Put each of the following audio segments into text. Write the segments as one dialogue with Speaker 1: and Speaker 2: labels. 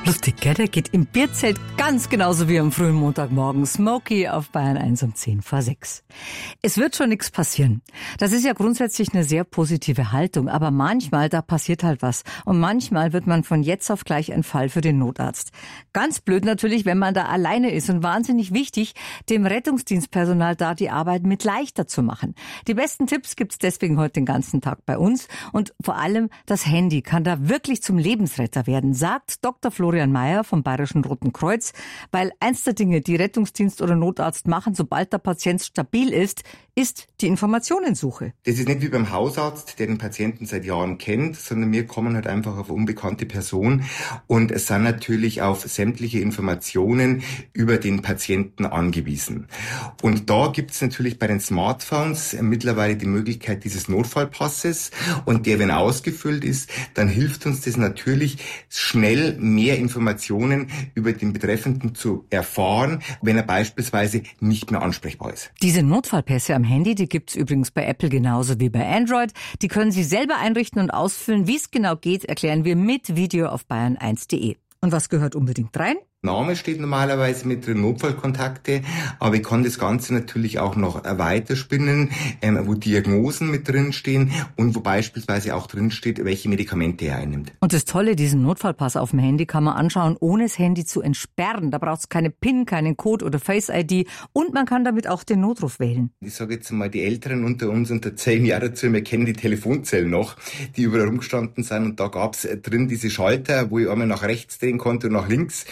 Speaker 1: Lustig, gell? Der geht im Bierzelt ganz genauso wie am frühen Montagmorgen. Smokey auf Bayern 1 um 5:10. Es wird schon nichts passieren. Das ist ja grundsätzlich eine sehr positive Haltung. Aber manchmal, da passiert halt was. Und manchmal wird man von jetzt auf gleich ein Fall für den Notarzt. Ganz blöd natürlich, wenn man da alleine ist. Und wahnsinnig wichtig, dem Rettungsdienstpersonal da die Arbeit mit leichter zu machen. Die besten Tipps gibt's deswegen heute den ganzen Tag bei uns. Und vor allem das Handy kann da wirklich zum Lebensretter werden, sagt Dr. Florian Mayer vom Bayerischen Roten Kreuz, weil eins der Dinge, die Rettungsdienst oder Notarzt machen, sobald der Patient stabil ist die Informationensuche.
Speaker 2: Das ist nicht wie beim Hausarzt, der den Patienten seit Jahren kennt, sondern wir kommen halt einfach auf eine unbekannte Person und es sind natürlich auf sämtliche Informationen über den Patienten angewiesen. Und da gibt es natürlich bei den Smartphones mittlerweile die Möglichkeit dieses Notfallpasses und der, wenn ausgefüllt ist, dann hilft uns das natürlich schnell mehr Informationen über den Betreffenden zu erfahren, wenn er beispielsweise nicht mehr ansprechbar ist.
Speaker 1: Diese Notfallpässe am Handy, die gibt's übrigens bei Apple genauso wie bei Android. Die können Sie selber einrichten und ausfüllen. Wie es genau geht, erklären wir mit Video auf bayern1.de. Und was gehört unbedingt rein?
Speaker 2: Name steht normalerweise mit drin, Notfallkontakte, aber ich kann das Ganze natürlich auch noch weiterspinnen, wo Diagnosen mit drin stehen und wo beispielsweise auch drin steht, welche Medikamente er einnimmt.
Speaker 1: Und das Tolle, diesen Notfallpass auf dem Handy kann man anschauen, ohne das Handy zu entsperren. Da braucht es keine PIN, keinen Code oder Face-ID und man kann damit auch den Notruf wählen.
Speaker 2: Ich sage jetzt mal, die Älteren unter uns, unter 10 Jahre dazu, wir kennen die Telefonzellen noch, die überall rumgestanden sind und da gab's drin diese Schalter, wo ich einmal nach rechts drehen konnte und nach links,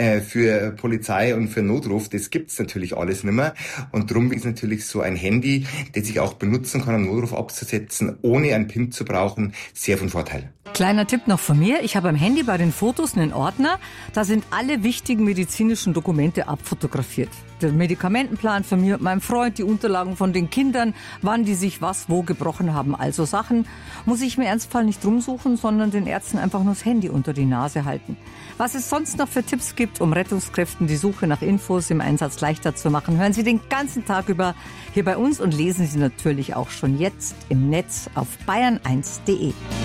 Speaker 2: für Polizei und für Notruf, das gibt's natürlich alles nicht mehr. Und darum ist natürlich so ein Handy, das ich auch benutzen kann, um Notruf abzusetzen, ohne einen PIN zu brauchen, sehr von Vorteil.
Speaker 1: Kleiner Tipp noch von mir. Ich habe am Handy bei den Fotos einen Ordner. Da sind alle wichtigen medizinischen Dokumente abfotografiert. Der Medikamentenplan von mir und meinem Freund, die Unterlagen von den Kindern, wann die sich was wo gebrochen haben. Also Sachen muss ich mir im Ernstfall nicht rumsuchen, sondern den Ärzten einfach nur das Handy unter die Nase halten. Was es sonst noch für Tipps gibt, um Rettungskräften die Suche nach Infos im Einsatz leichter zu machen, hören Sie den ganzen Tag über hier bei uns und lesen Sie natürlich auch schon jetzt im Netz auf bayern1.de.